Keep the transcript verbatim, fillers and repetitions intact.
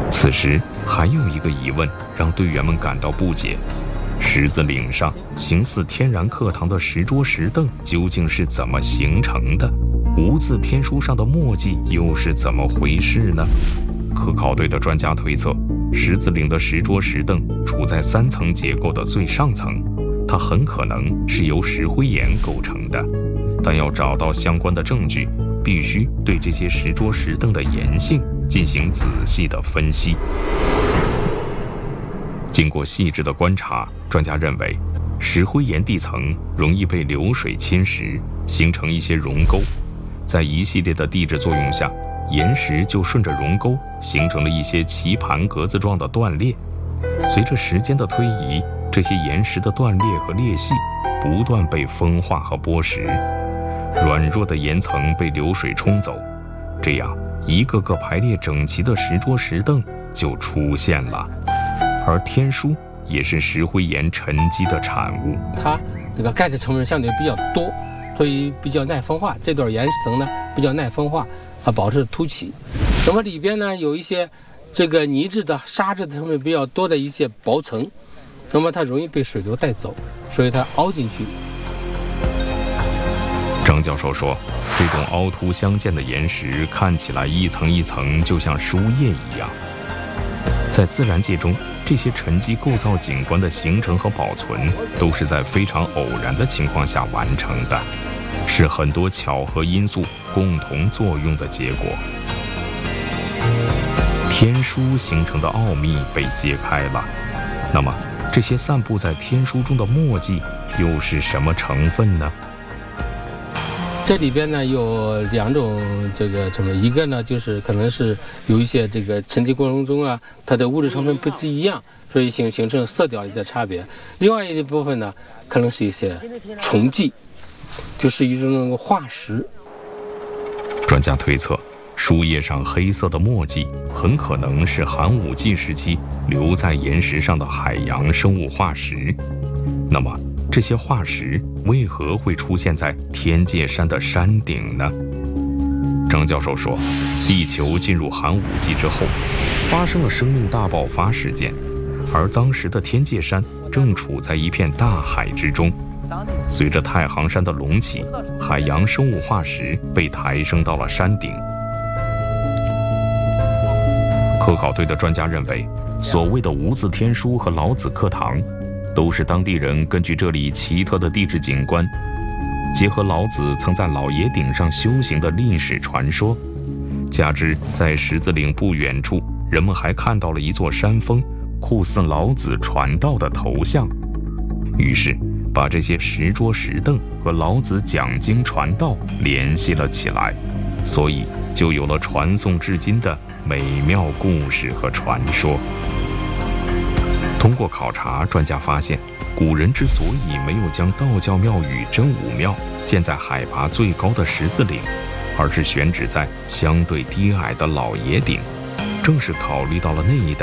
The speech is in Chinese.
此时还有一个疑问让队员们感到不解：石子岭上形似天然课堂的石桌石凳究竟是怎么形成的？无字天书上的墨迹又是怎么回事呢？科考队的专家推测，石子岭的石桌石凳处在三层结构的最上层，它很可能是由石灰岩构成的。但要找到相关的证据，必须对这些石桌石凳的岩性进行仔细的分析。经过细致的观察，专家认为，石灰岩地层容易被流水侵蚀，形成一些溶沟。在一系列的地质作用下，岩石就顺着溶沟形成了一些棋盘格子状的断裂。随着时间的推移，这些岩石的断裂和裂隙不断被风化和剥蚀，软弱的岩层被流水冲走，这样一个个排列整齐的石桌石凳就出现了。而天书也是石灰岩沉积的产物， 它这个钙质成分相对比较多，所以比较耐风化。这段岩层呢比较耐风化，它保持凸起。那么里边呢有一些这个泥质的沙质的成分比较多的一些薄层，那么它容易被水流带走，所以它凹进去。 张教授说，这种凹凸相间的岩石看起来一层一层就像书页一样。在自然界中，这些沉积构造景观的形成和保存都是在非常偶然的情况下完成的，是很多巧合因素共同作用的结果。天书形成的奥秘被揭开了，那么这些散布在天书中的墨迹又是什么成分呢？ 这里边呢有两种这个成分，一个呢就是可能是有一些这个沉积过程中啊，它的物质成分不尽一样，所以形形成色调一些差别。另外一部分呢，可能是一些虫迹，就是一种化石。 专家推测，书页上黑色的墨迹很可能是寒武纪时期留在岩石上的海洋生物化石。那么这些化石为何会出现在天界山的山顶呢？张教授说，地球进入寒武纪之后，发生了生命大爆发事件，而当时的天界山正处在一片大海之中。随着太行山的隆起，海洋生物化石被抬升到了山顶。科考队的专家认为，所谓的无字天书和老子课堂都是当地人根据这里奇特的地质景观，结合老子曾在老爷顶上修行的历史传说，加之在石子岭不远处，人们还看到了一座山峰，酷似老子传道的头像，于是把这些石桌石凳和老子讲经传道联系了起来，所以就有了传颂至今的美妙故事和传说。通过考察，专家发现，古人之所以没有将道教庙宇真武庙建在海拔最高的石子岭，而是选址在相对低矮的老爷顶，正是考虑到了那一带